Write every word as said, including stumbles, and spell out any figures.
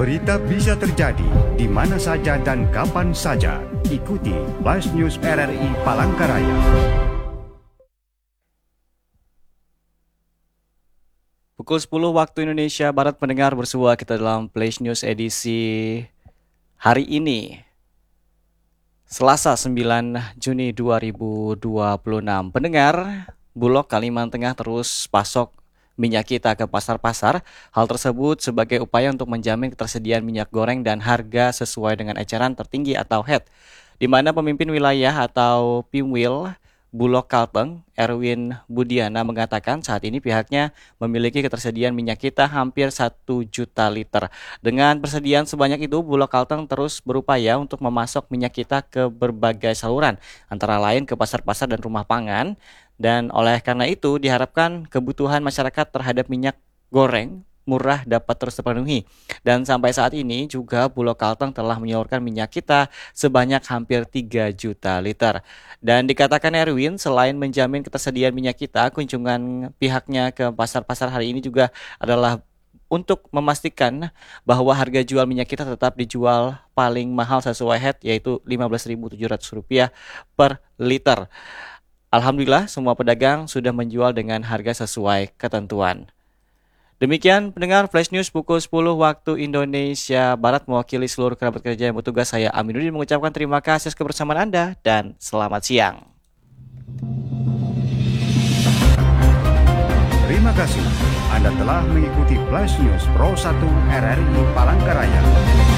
Berita bisa terjadi di mana saja dan kapan saja. Ikuti Flash News R R I Palangkaraya. Pukul sepuluh waktu Indonesia Barat, pendengar, bersua kita dalam Flash News edisi hari ini, Selasa sembilan Juni dua ribu dua puluh enam. Pendengar, Bulog Kalimantan Tengah terus pasok minyak kita ke pasar-pasar. Hal tersebut sebagai upaya untuk menjamin ketersediaan minyak goreng dan harga sesuai dengan eceran tertinggi atau H E T, di mana pemimpin wilayah atau Pimwil Bulog Kalteng, Erwin Budiana, mengatakan saat ini pihaknya memiliki ketersediaan minyak kita hampir satu juta liter. Dengan persediaan sebanyak itu, Bulog Kalteng terus berupaya untuk memasok minyak kita ke berbagai saluran, antara lain ke pasar-pasar dan rumah pangan. Dan oleh karena itu diharapkan kebutuhan masyarakat terhadap minyak goreng murah dapat terus terpenuhi. Dan sampai saat ini juga Bulog Kalteng telah menyalurkan minyak kita sebanyak hampir tiga juta liter. Dan dikatakan Erwin, selain menjamin ketersediaan minyak kita, kunjungan pihaknya ke pasar-pasar hari ini juga adalah untuk memastikan bahwa harga jual minyak kita tetap dijual paling mahal sesuai H E T, yaitu lima belas ribu tujuh ratus rupiah per liter. Alhamdulillah semua pedagang sudah menjual dengan harga sesuai ketentuan. Demikian pendengar Flash News pukul sepuluh waktu Indonesia Barat. Mewakili seluruh kerabat kerja yang bertugas, saya Aminuddin mengucapkan terima kasih atas kebersamaan Anda dan selamat siang. Terima kasih. Anda telah mengikuti Flash News Pro satu R R I Palangkaraya.